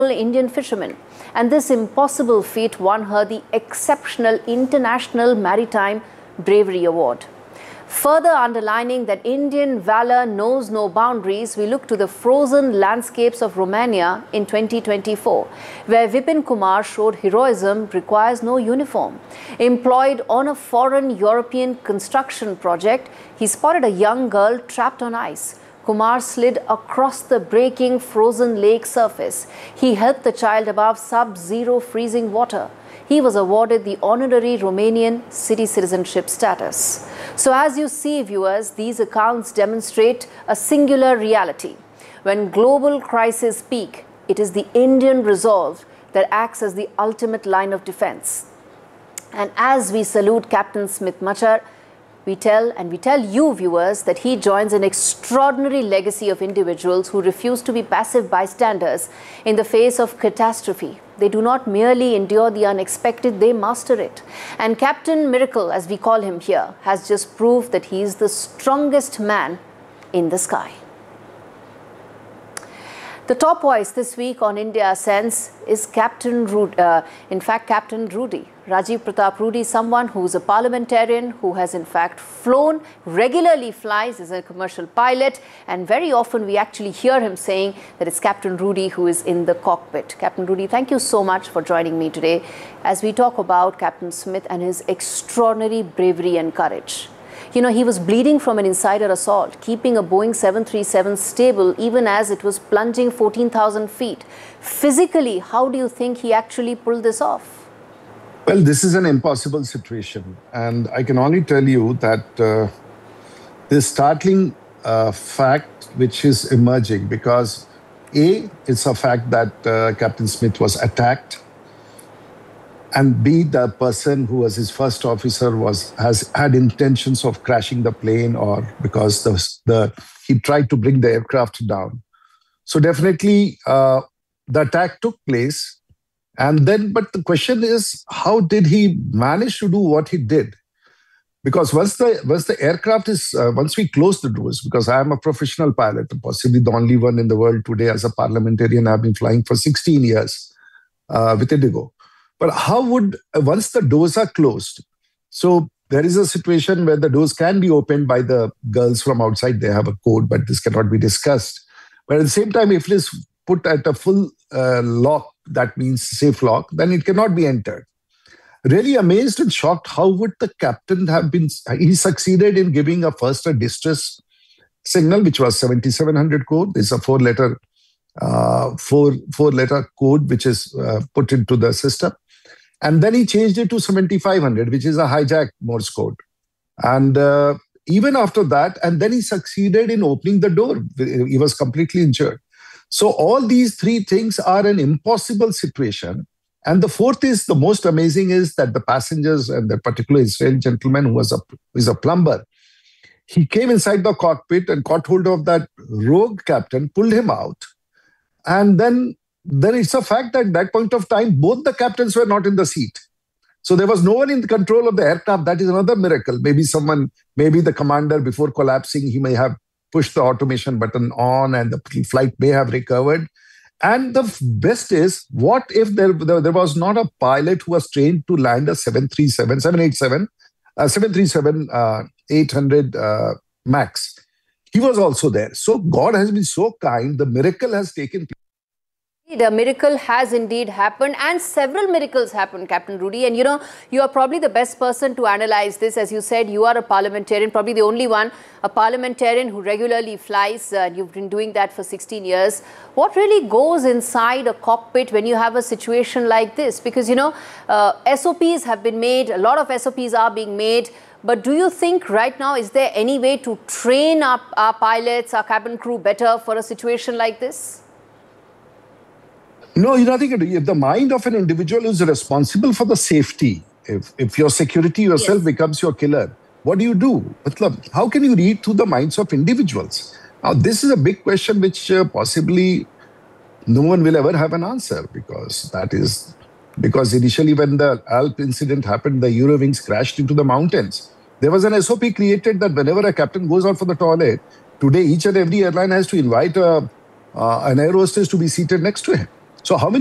Indian fishermen. And this impossible feat won her the Exceptional International Maritime Bravery Award. Further underlining that Indian valor knows no boundaries, we look to the frozen landscapes of Romania in 2024, where Vipin Kumar showed heroism requires no uniform. Employed on a foreign European construction project, he spotted a young girl trapped on ice. Kumar slid across the breaking frozen lake surface. He helped the child above sub-zero freezing water. He was awarded the honorary Romanian citizenship status. So as you see, viewers, these accounts demonstrate a singular reality. When global crises peak, it is the Indian resolve that acts as the ultimate line of defense. And as we salute Captain Smit Machar, we tell you, viewers, that he joins an extraordinary legacy of individuals who refuse to be passive bystanders in the face of catastrophe. They do not merely endure the unexpected, they master it. And Captain Miracle, as we call him here, has just proved that he is the strongest man in the sky. The top voice this week on India Sense is Captain Rudy. Rajiv Pratap Rudy, someone who is a parliamentarian who has in fact flown, regularly flies as a commercial pilot, and very often we actually hear him saying that it's Captain Rudy who is in the cockpit. Captain Rudy, thank you so much for joining me today as we talk about Captain Smith and his extraordinary bravery and courage. You know, he was bleeding from an insider assault, keeping a Boeing 737 stable even as it was plunging 14,000 feet. Physically, how do you think he actually pulled this off? Well, this is an impossible situation. And I can only tell you that this startling fact which is emerging, because A, it's a fact that Captain Smith was attacked, and B, the person who was his first officer has had intentions of crashing the plane, or because he tried to bring the aircraft down. So definitely the attack took place. And then, but the question is, how did he manage to do what he did? Because once the aircraft is, once we close the doors, because I am a professional pilot, possibly the only one in the world today as a parliamentarian, I've been flying for 16 years with IndiGo. But how would, once the doors are closed, so there is a situation where the doors can be opened by the girls from outside. They have a code, but this cannot be discussed. But at the same time, if it is put at a full lock, that means safe lock, then it cannot be entered. Really amazed and shocked, how would the captain have been? He succeeded in giving a distress signal, which was 7700 code. There's a four-letter code which is put into the system. And then he changed it to 7500, which is a hijack Morse code. And even after that, and then he succeeded in opening the door. He was completely injured. So all these three things are an impossible situation. And the fourth is, the most amazing is that the passengers, and the particular Israeli gentleman who is a plumber, he came inside the cockpit and caught hold of that rogue captain, pulled him out. And then it's a fact that at that point of time, both the captains were not in the seat. So there was no one in control of the aircraft. That is another miracle. Maybe the commander, before collapsing, he may have pushed the automation button on and the flight may have recovered. And the best is, what if there was not a pilot who was trained to land a 737 800 MAX? He was also there. So God has been so kind. The miracle has taken place. A miracle has indeed happened, and several miracles happened, Captain Rudy. And you know, you are probably the best person to analyze this. As you said, you are a parliamentarian, probably the only one, a parliamentarian who regularly flies. You've been doing that for 16 years. What really goes inside a cockpit when you have a situation like this? Because, you know, SOPs have been made, a lot of SOPs are being made. But do you think right now, is there any way to train up our pilots, our cabin crew better for a situation like this? No, you know, I think if the mind of an individual is responsible for the safety, if your security yourself becomes your killer, what do you do? How can you read through the minds of individuals? Now, this is a big question which possibly no one will ever have an answer, because initially when the Alp incident happened, the Eurowings crashed into the mountains. There was an SOP created that whenever a captain goes out for the toilet, today each and every airline has to invite an air hostess to be seated next to him. So how many